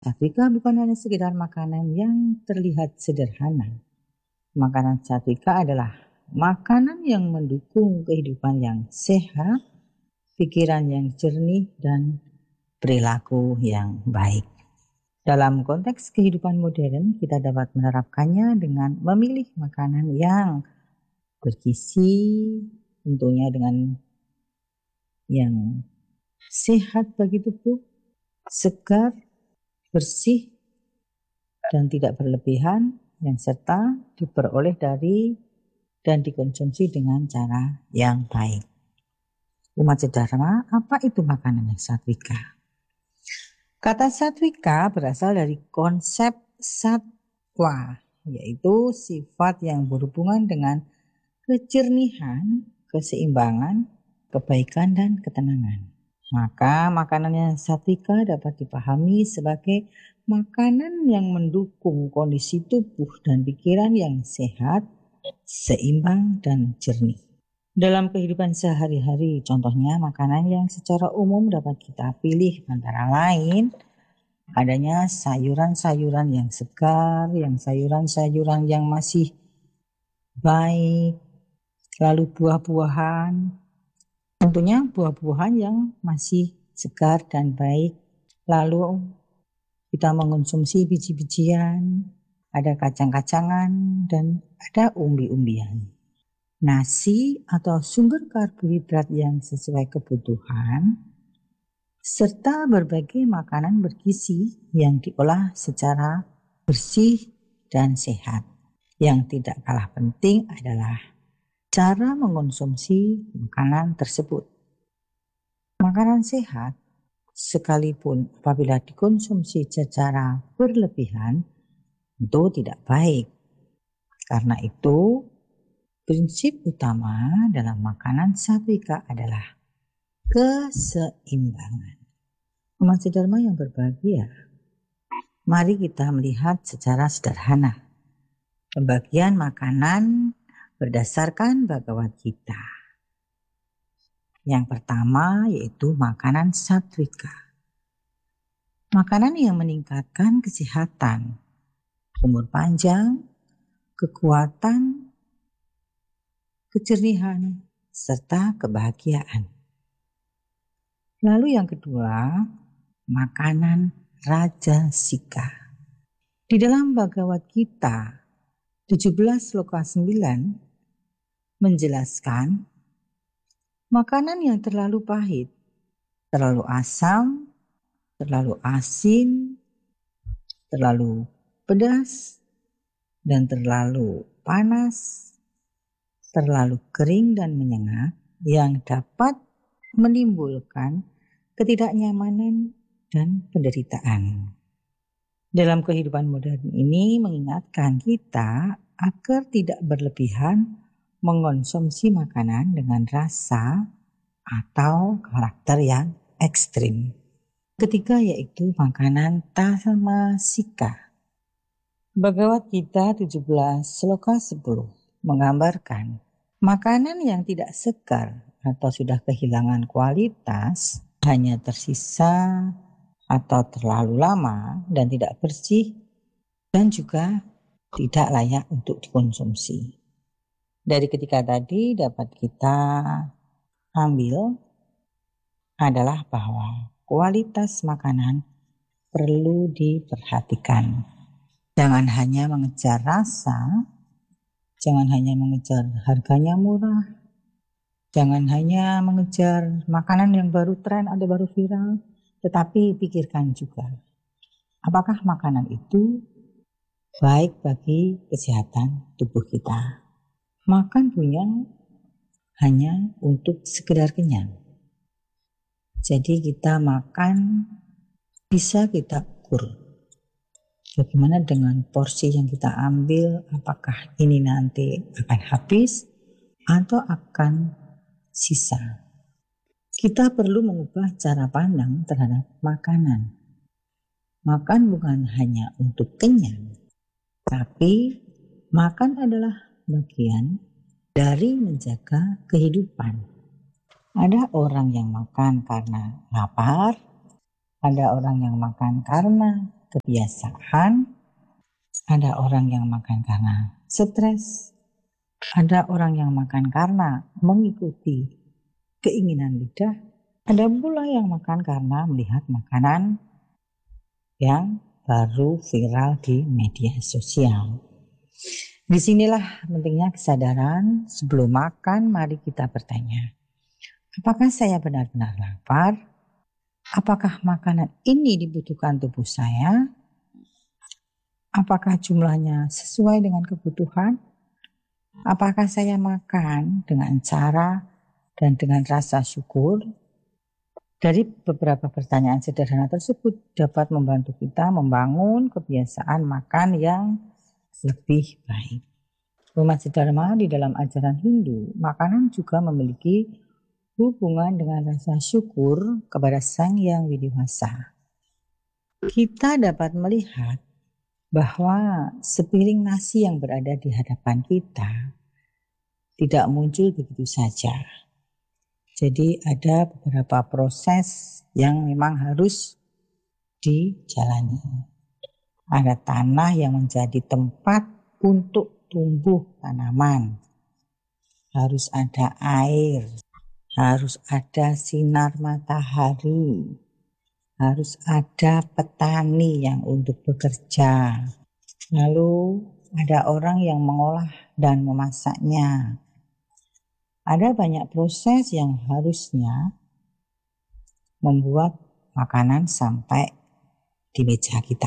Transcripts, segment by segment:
Satvika bukan hanya sekedar makanan yang terlihat sederhana. Makanan satvika adalah makanan yang mendukung kehidupan yang sehat, pikiran yang jernih, dan perilaku yang baik. Dalam konteks kehidupan modern, kita dapat menerapkannya dengan memilih makanan yang bergizi, tentunya dengan yang sehat bagi tubuh, segar, bersih, dan tidak berlebihan, yang serta diperoleh dari dan dikonsumsi dengan cara yang baik. Umat sedharma, apa itu makanan yang satvika? Kata satvika berasal dari konsep satwa, yaitu sifat yang berhubungan dengan kejernihan, keseimbangan, kebaikan, dan ketenangan. Maka makanan yang satvika dapat dipahami sebagai makanan yang mendukung kondisi tubuh dan pikiran yang sehat, seimbang, dan jernih. Dalam kehidupan sehari-hari, contohnya makanan yang secara umum dapat kita pilih antara lain adanya sayuran-sayuran yang segar, yang sayuran-sayuran yang masih baik, lalu buah-buahan, tentunya buah-buahan yang masih segar dan baik. Lalu kita mengonsumsi biji-bijian, ada kacang-kacangan, dan ada umbi-umbian. Nasi atau sumber karbohidrat yang sesuai kebutuhan, serta berbagai makanan bergizi yang diolah secara bersih dan sehat. Yang tidak kalah penting adalah cara mengonsumsi makanan tersebut. Makanan sehat, sekalipun apabila dikonsumsi secara berlebihan, itu tidak baik. Karena itu, prinsip utama dalam makanan satvika adalah keseimbangan. Umat sedharma yang berbahagia, mari kita melihat secara sederhana pembagian makanan berdasarkan Bhagavad Gita. Yang pertama yaitu makanan satvika. Makanan yang meningkatkan kesehatan, umur panjang, kekuatan, kejernihan, serta kebahagiaan. Lalu yang kedua, makanan rajasika. Di dalam Bhagavad Gita 17 sloka 9 menjelaskan makanan yang terlalu pahit, terlalu asam, terlalu asin, terlalu pedas, dan terlalu panas, terlalu kering dan menyengat yang dapat menimbulkan ketidaknyamanan dan penderitaan. Dalam kehidupan modern ini mengingatkan kita agar tidak berlebihan mengonsumsi makanan dengan rasa atau karakter yang ekstrim. Ketiga yaitu makanan tamasika. Bhagavad Gita 17 sloka 10 menggambarkan makanan yang tidak segar atau sudah kehilangan kualitas, hanya tersisa atau terlalu lama dan tidak bersih dan juga tidak layak untuk dikonsumsi. Dari ketiga tadi dapat kita ambil adalah bahwa kualitas makanan perlu diperhatikan. Jangan hanya mengejar rasa, jangan hanya mengejar harganya murah, jangan hanya mengejar makanan yang baru tren atau baru viral, tetapi pikirkan juga apakah makanan itu baik bagi kesehatan tubuh kita. Makan punya hanya untuk sekedar kenyang. Jadi kita makan bisa kita ukur. Bagaimana dengan porsi yang kita ambil, apakah ini nanti akan habis atau akan sisa. Kita perlu mengubah cara pandang terhadap makanan. Makan bukan hanya untuk kenyang, tapi makan adalah bagian dari menjaga kehidupan. Ada orang yang makan karena lapar, ada orang yang makan karena kebiasaan, ada orang yang makan karena stres, ada orang yang makan karena mengikuti keinginan lidah, ada pula yang makan karena melihat makanan yang baru viral di media sosial. Disinilah pentingnya kesadaran. Sebelum makan, mari kita bertanya, apakah saya benar-benar lapar? Apakah makanan ini dibutuhkan tubuh saya? Apakah jumlahnya sesuai dengan kebutuhan? Apakah saya makan dengan cara dan dengan rasa syukur? Dari beberapa pertanyaan sederhana tersebut dapat membantu kita membangun kebiasaan makan yang lebih baik. Umat Dharma di dalam ajaran Hindu, makanan juga memiliki hubungan dengan rasa syukur kepada Sang Yang Widiwasa. Kita dapat melihat bahwa sepiring nasi yang berada di hadapan kita tidak muncul begitu saja. Jadi ada beberapa proses yang memang harus dijalani. Ada tanah yang menjadi tempat untuk tumbuh tanaman. Harus ada air, harus ada sinar matahari, harus ada petani yang untuk bekerja. Lalu ada orang yang mengolah dan memasaknya. Ada banyak proses yang harusnya membuat makanan sampai di meja kita.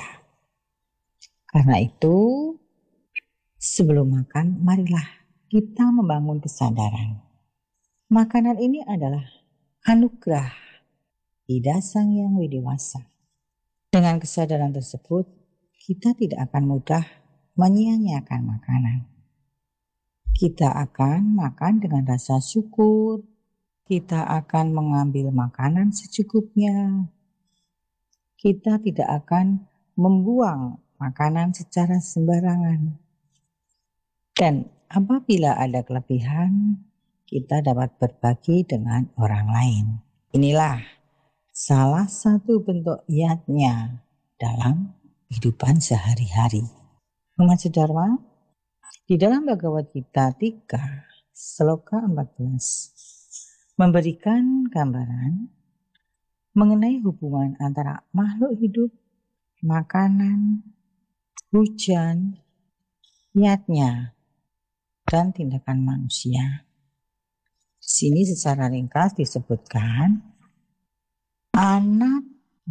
Karena itu, sebelum makan, marilah kita membangun kesadaran. Makanan ini adalah anugerah Ida Sang Yang Widiwasa. Dengan kesadaran tersebut, kita tidak akan mudah menyia-nyiakan makanan. Kita akan makan dengan rasa syukur. Kita akan mengambil makanan secukupnya. Kita tidak akan membuang makanan secara sembarangan. Dan apabila ada kelebihan, kita dapat berbagi dengan orang lain. Inilah salah satu bentuk yatnya dalam kehidupan sehari-hari. Umat Dharma, di dalam Bhagavad Gita 3, Sloka 14, memberikan gambaran mengenai hubungan antara makhluk hidup, makanan, hujan, niatnya, dan tindakan manusia. Di sini secara ringkas disebutkan anak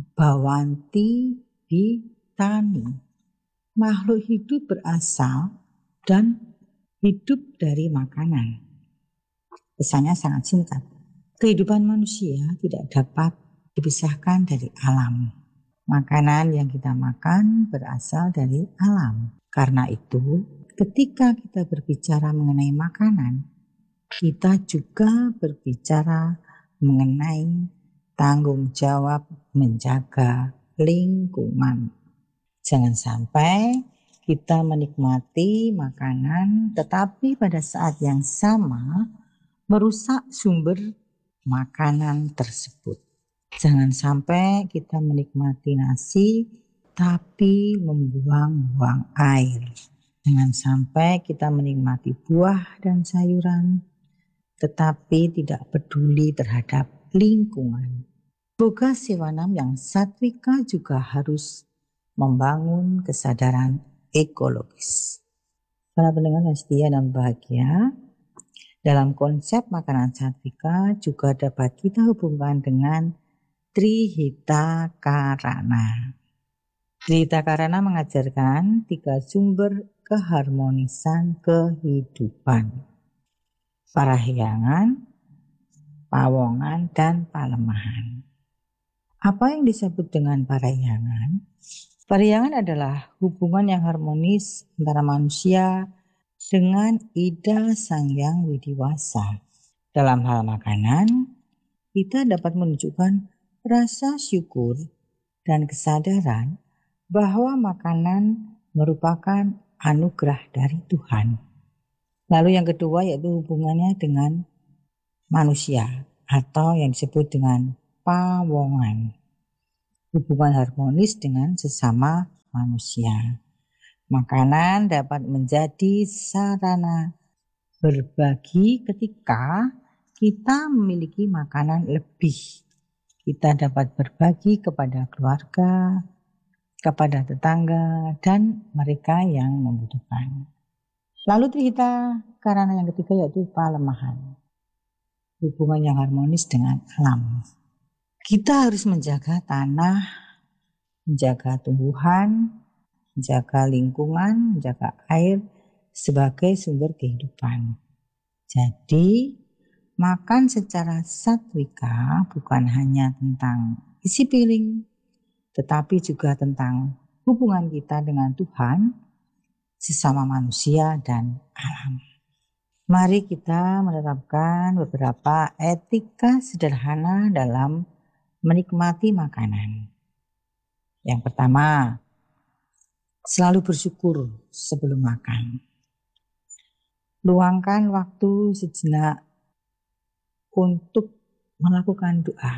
bawanti bitani. Makhluk hidup berasal dan hidup dari makanan. Pesannya sangat singkat. Kehidupan manusia tidak dapat dipisahkan dari alam. Makanan yang kita makan berasal dari alam. Karena itu, ketika kita berbicara mengenai makanan, kita juga berbicara mengenai tanggung jawab menjaga lingkungan. Jangan sampai kita menikmati makanan tetapi pada saat yang sama merusak sumber makanan tersebut. Jangan sampai kita menikmati nasi tapi membuang-buang air. Jangan sampai kita menikmati buah dan sayuran tetapi tidak peduli terhadap lingkungan. Boga Sewanam yang satwika juga harus membangun kesadaran ekologis. Para pendengar yang setia dan bahagia, dalam konsep makanan satwika juga dapat kita hubungkan dengan Trihita Karana. Trihita Karana mengajarkan 3 sumber keharmonisan kehidupan: parahyangan, pawongan, dan palemahan. Apa yang disebut dengan parahyangan? Parahyangan adalah hubungan yang harmonis antara manusia dengan Ida Sang Yang Widiwasa. Dalam hal makanan, kita dapat menunjukkan rasa syukur dan kesadaran bahwa makanan merupakan anugerah dari Tuhan. Lalu yang kedua yaitu hubungannya dengan manusia atau yang disebut dengan pawongan. hubungan harmonis dengan sesama manusia. Makanan dapat menjadi sarana berbagi ketika kita memiliki makanan lebih. Kita dapat berbagi kepada keluarga, kepada tetangga, dan mereka yang membutuhkan. Lalu kita karena yang ketiga yaitu pelemahan. Hubungan yang harmonis dengan alam. Kita harus menjaga tanah, menjaga tumbuhan, menjaga lingkungan, menjaga air sebagai sumber kehidupan. Jadi, makan secara satwika bukan hanya tentang isi piring, tetapi juga tentang hubungan kita dengan Tuhan, sesama manusia, dan alam. Mari kita menerapkan beberapa etika sederhana dalam menikmati makanan. Yang pertama, selalu bersyukur sebelum makan. Luangkan waktu sejenak untuk melakukan doa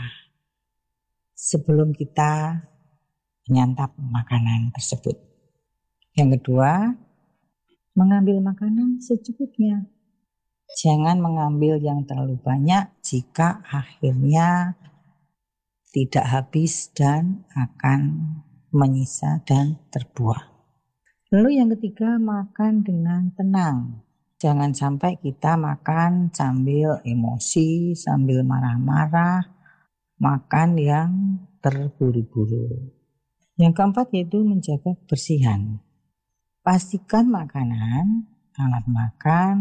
sebelum kita menyantap makanan tersebut. Yang kedua, mengambil makanan secukupnya. Jangan mengambil yang terlalu banyak jika akhirnya tidak habis dan akan menyisa dan terbuang. Lalu yang ketiga, makan dengan tenang. Jangan sampai kita makan sambil emosi, sambil marah-marah, makan yang terburu-buru. Yang keempat yaitu menjaga kebersihan. Pastikan makanan, alat makan,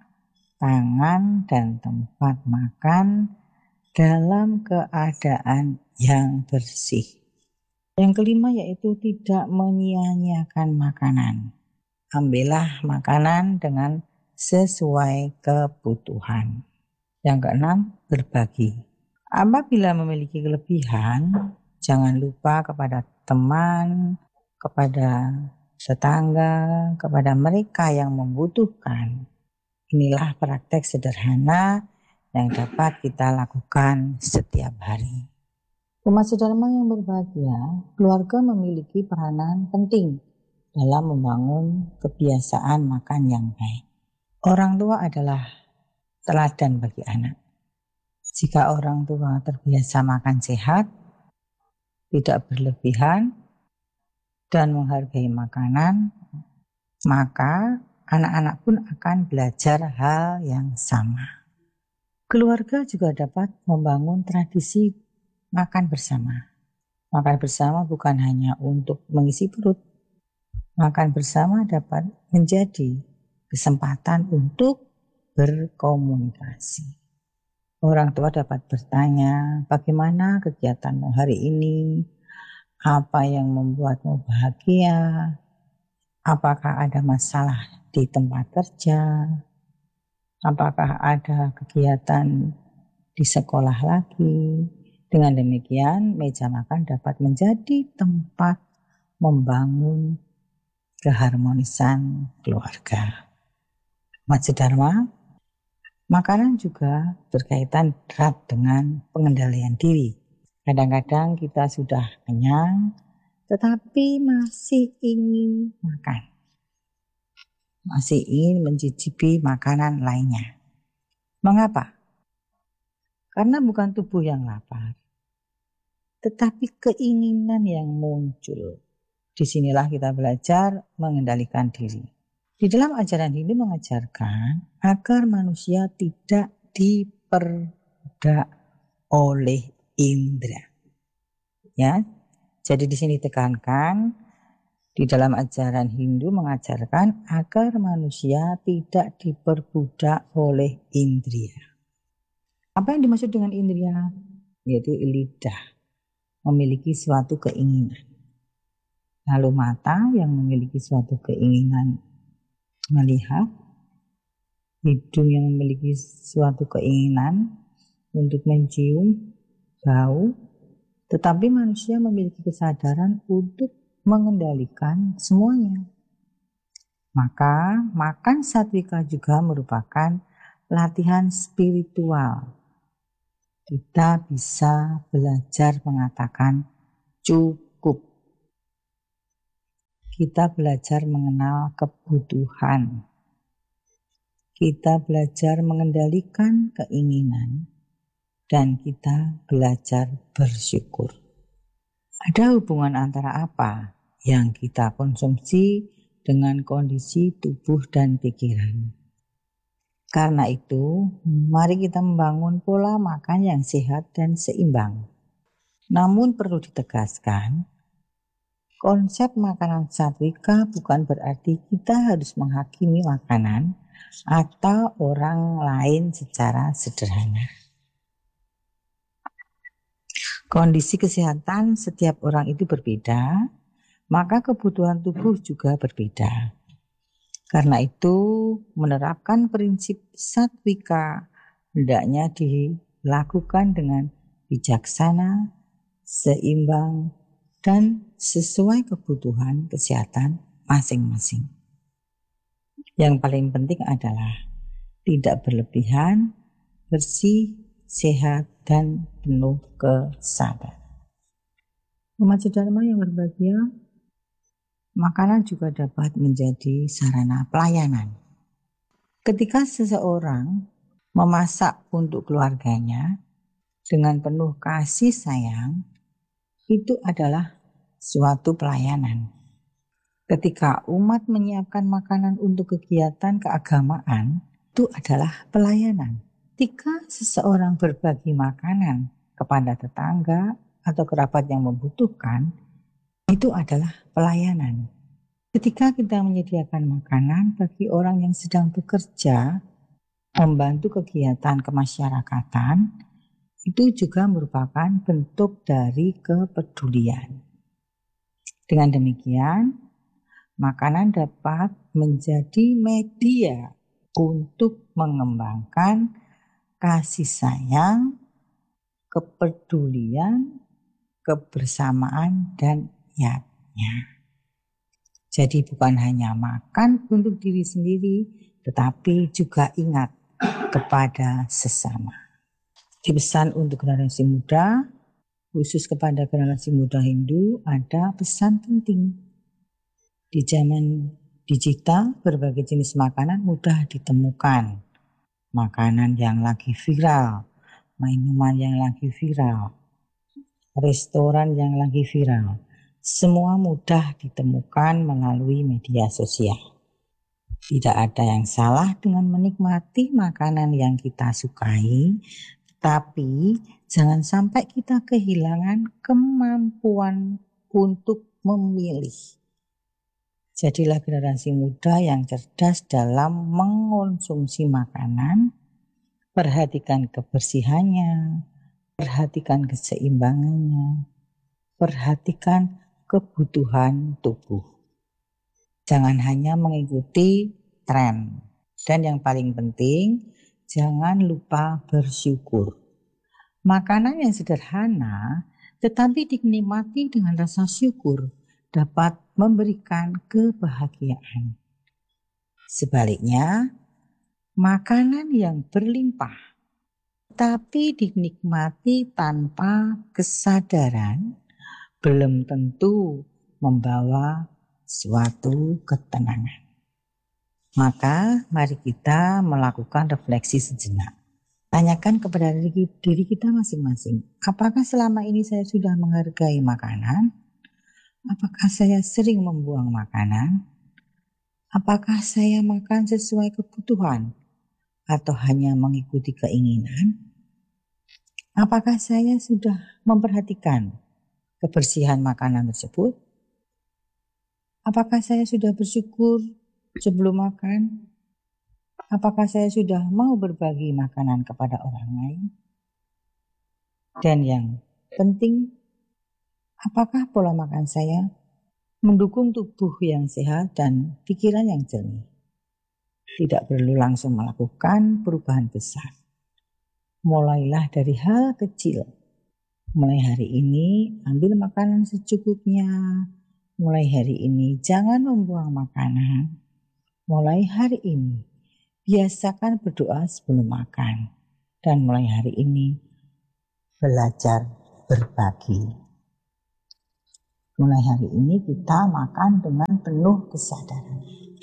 tangan, dan tempat makan dalam keadaan yang bersih. Yang kelima yaitu tidak menyia-nyiakan makanan. Ambillah makanan dengan sesuai kebutuhan. Yang keenam, berbagi. Apabila memiliki kelebihan, jangan lupa kepada teman, kepada tetangga, kepada mereka yang membutuhkan. Inilah praktek sederhana yang dapat kita lakukan setiap hari. Umat sedharma yang berbahagia, keluarga memiliki peranan penting dalam membangun kebiasaan makan yang baik. Orang tua adalah teladan bagi anak. Jika orang tua terbiasa makan sehat, tidak berlebihan, dan menghargai makanan, maka anak-anak pun akan belajar hal yang sama. Keluarga juga dapat membangun tradisi makan bersama. Makan bersama bukan hanya untuk mengisi perut. Makan bersama dapat menjadi kesempatan untuk berkomunikasi. Orang tua dapat bertanya, bagaimana kegiatanmu hari ini? Apa yang membuatmu bahagia? Apakah ada masalah di tempat kerja? Apakah ada kegiatan di sekolah lagi? Dengan demikian, meja makan dapat menjadi tempat membangun keharmonisan keluarga. Umat sedharma, makanan juga berkaitan erat dengan pengendalian diri. Kadang-kadang kita sudah kenyang, tetapi masih ingin makan. Masih ingin mencicipi makanan lainnya. Mengapa? Karena bukan tubuh yang lapar, tetapi keinginan yang muncul. Disinilah kita belajar mengendalikan diri. Di dalam ajaran Hindu mengajarkan agar manusia tidak diperbudak oleh indera. Ya, jadi di sini tekankan di dalam ajaran Hindu mengajarkan agar manusia tidak diperbudak oleh indria. Apa yang dimaksud dengan indria? Yaitu lidah, memiliki suatu keinginan. Lalu mata yang memiliki suatu keinginan melihat, hidung yang memiliki suatu keinginan untuk mencium, bau, tetapi manusia memiliki kesadaran untuk mengendalikan semuanya. Maka makan satwika juga merupakan latihan spiritual. Kita bisa belajar mengatakan cukup. Kita belajar mengenal kebutuhan. Kita belajar mengendalikan keinginan. Dan kita belajar bersyukur. Ada hubungan antara apa yang kita konsumsi dengan kondisi tubuh dan pikiran. Karena itu, mari kita membangun pola makan yang sehat dan seimbang. Namun perlu ditegaskan, konsep makanan satwika bukan berarti kita harus menghakimi makanan atau orang lain secara sederhana. Kondisi kesehatan setiap orang itu berbeda, maka kebutuhan tubuh juga berbeda. Karena itu, menerapkan prinsip satwika hendaknya dilakukan dengan bijaksana, seimbang, dan sesuai kebutuhan kesehatan masing-masing. Yang paling penting adalah tidak berlebihan, bersih, sehat, dan penuh kesabaran. Umat Dharma yang berbahagia, makanan juga dapat menjadi sarana pelayanan. Ketika seseorang memasak untuk keluarganya dengan penuh kasih sayang, itu adalah suatu pelayanan. Ketika umat menyiapkan makanan untuk kegiatan keagamaan, itu adalah pelayanan. Ketika seseorang berbagi makanan kepada tetangga atau kerabat yang membutuhkan, itu adalah pelayanan. Ketika kita menyediakan makanan bagi orang yang sedang bekerja, membantu kegiatan kemasyarakatan, itu juga merupakan bentuk dari kepedulian. Dengan demikian, makanan dapat menjadi media untuk mengembangkan kasih sayang, kepedulian, kebersamaan, dan niatnya. Jadi bukan hanya makan untuk diri sendiri, tetapi juga ingat kepada sesama. Dipesan untuk generasi muda, khusus kepada generasi muda Hindu, ada pesan penting. Di zaman digital, berbagai jenis makanan mudah ditemukan. Makanan yang lagi viral, minuman yang lagi viral, restoran yang lagi viral, semua mudah ditemukan melalui media sosial. Tidak ada yang salah dengan menikmati makanan yang kita sukai, tapi jangan sampai kita kehilangan kemampuan untuk memilih. Jadilah generasi muda yang cerdas dalam mengonsumsi makanan, perhatikan kebersihannya, perhatikan keseimbangannya, perhatikan kebutuhan tubuh. Jangan hanya mengikuti tren. Dan yang paling penting, jangan lupa bersyukur. Makanan yang sederhana tetapi dinikmati dengan rasa syukur dapat memberikan kebahagiaan. Sebaliknya, makanan yang berlimpah tapi dinikmati tanpa kesadaran belum tentu membawa suatu ketenangan. Maka mari kita melakukan refleksi sejenak. Tanyakan kepada diri kita masing-masing, apakah selama ini saya sudah menghargai makanan? Apakah saya sering membuang makanan? Apakah saya makan sesuai kebutuhan atau hanya mengikuti keinginan? Apakah saya sudah memperhatikan kebersihan makanan tersebut? Apakah saya sudah bersyukur sebelum makan? Apakah saya sudah mau berbagi makanan kepada orang lain? Dan yang penting, apakah pola makan saya mendukung tubuh yang sehat dan pikiran yang jernih? Tidak perlu langsung melakukan perubahan besar. Mulailah dari hal kecil. Mulai hari ini ambil makanan secukupnya. Mulai hari ini jangan membuang makanan. Mulai hari ini biasakan berdoa sebelum makan. Dan mulai hari ini belajar berbagi. Mulai hari ini kita makan dengan penuh kesadaran.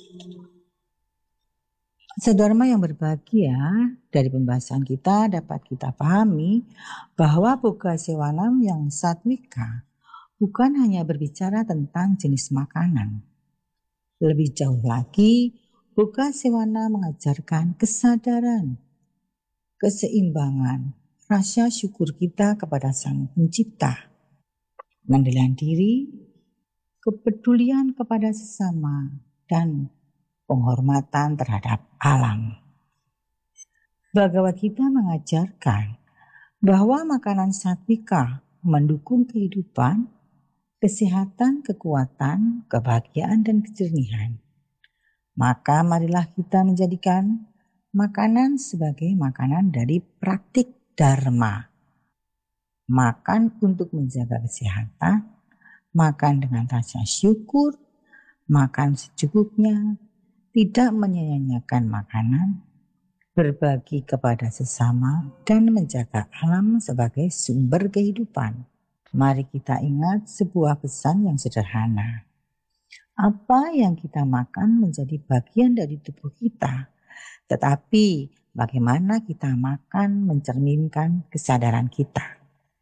Saudara yang berbahagia, dari pembahasan kita dapat kita pahami bahwa Boga Sewanam yang satwika bukan hanya berbicara tentang jenis makanan. Lebih jauh lagi, Boga Sewana mengajarkan kesadaran, keseimbangan, rasa syukur kita kepada Sang Pencipta, pengendalian diri, kepedulian kepada sesama, dan penghormatan terhadap alam. Bhagavad Gita mengajarkan bahwa makanan satwika mendukung kehidupan, kesehatan, kekuatan, kebahagiaan, dan kejernihan. Maka marilah kita menjadikan makanan sebagai makanan dari praktik dharma. Makan untuk menjaga kesehatan, makan dengan rasa syukur, makan secukupnya, tidak menyia-nyiakan makanan, berbagi kepada sesama, dan menjaga alam sebagai sumber kehidupan. Mari kita ingat sebuah pesan yang sederhana. Apa yang kita makan menjadi bagian dari tubuh kita, tetapi bagaimana kita makan mencerminkan kesadaran kita.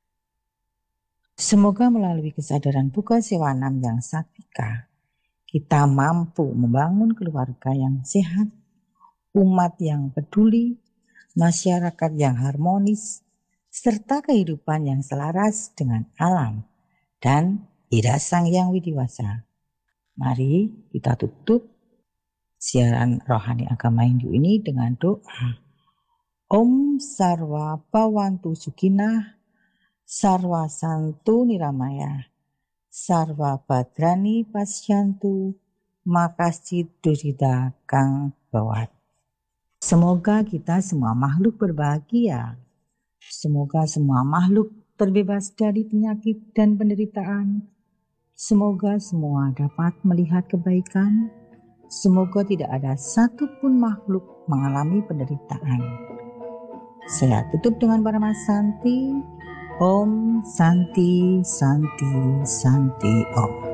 Semoga melalui kesadaran Boga Sewanam yang satwika, kita mampu membangun keluarga yang sehat, umat yang peduli, masyarakat yang harmonis, serta kehidupan yang selaras dengan alam dan Ida Sang Yang Widiwasa. Mari kita tutup siaran rohani agama Hindu ini dengan doa. Om Sarwa Bhavantu Sukhinah, Sarwa Santu Niramaya, Sarwa Badrani Pasyantu, Makasih Durida Kang Bawat. Semoga kita semua makhluk berbahagia. Semoga semua makhluk terbebas dari penyakit dan penderitaan. Semoga semua dapat melihat kebaikan. Semoga tidak ada satupun makhluk mengalami penderitaan. Saya tutup dengan Parama Santi. Om Santi Santi Santi Om.